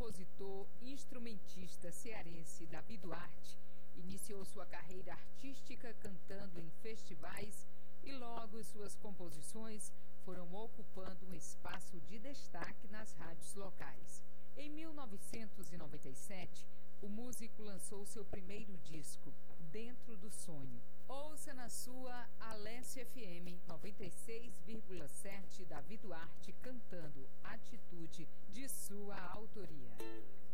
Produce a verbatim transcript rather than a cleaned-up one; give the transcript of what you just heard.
compositor, instrumentista cearense Davi Duarte iniciou sua carreira artística cantando em festivais e logo suas composições foram ocupando um espaço de destaque nas rádios locais. Em mil novecentos e noventa e sete, o músico lançou seu primeiro disco, Dentro do Sonho. Ouça na sua Alesse F M noventa e seis vírgula sete Davi Duarte cantando Atitude, de sua autoria.